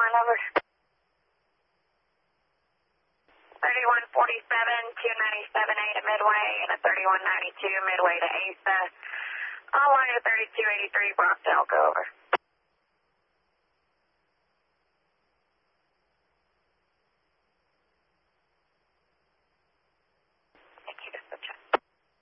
over. 3147, 297A to Midway, and a 3192 Midway to ASA. Online to 3283, Brock Delco, over.